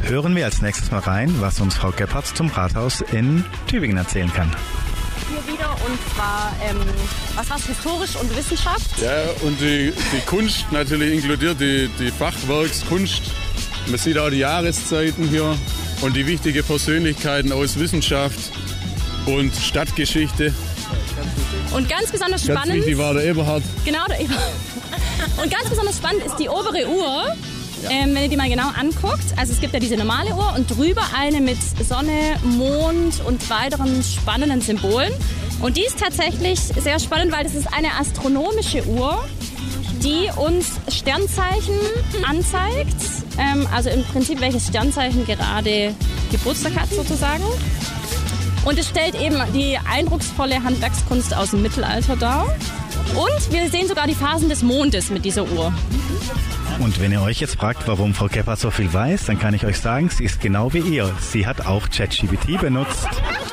hören wir als nächstes mal rein, was uns Frau Gebhardt zum Rathaus in Tübingen erzählen kann. Hier wieder, und zwar was historisch und Wissenschaft. Ja, und die Kunst natürlich inkludiert, die Fachwerkskunst. Man sieht auch die Jahreszeiten hier und die wichtigen Persönlichkeiten aus Wissenschaft und Stadtgeschichte. Und ganz besonders spannend... Ganz wichtig war der Eberhard. Genau, der Eberhard. Und ganz besonders spannend ist die obere Uhr, wenn ihr die mal genau anguckt. Also es gibt ja diese normale Uhr und drüber eine mit Sonne, Mond und weiteren spannenden Symbolen. Und die ist tatsächlich sehr spannend, weil das ist eine astronomische Uhr, die uns Sternzeichen anzeigt. Also im Prinzip, welches Sternzeichen gerade Geburtstag hat sozusagen. Und es stellt eben die eindrucksvolle Handwerkskunst aus dem Mittelalter dar. Und wir sehen sogar die Phasen des Mondes mit dieser Uhr. Und wenn ihr euch jetzt fragt, warum Frau Gebhardt so viel weiß, dann kann ich euch sagen, sie ist genau wie ihr. Sie hat auch ChatGPT benutzt.